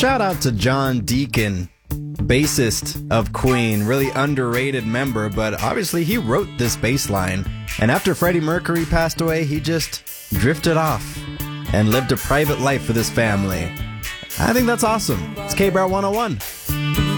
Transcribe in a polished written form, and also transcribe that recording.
Shout out to John Deacon, bassist of Queen, really underrated member, but obviously he wrote this bass line. And after Freddie Mercury passed away, he just drifted off and lived a private life with his family. I think that's awesome. It's K-Bar 101.